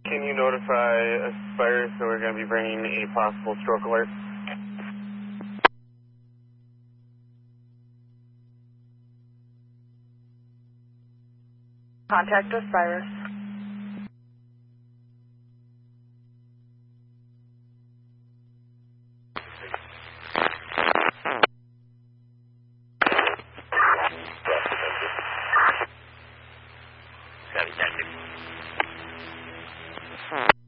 Can you notify Aspire so we're going to be bringing a possible stroke alert? Contact Aspire.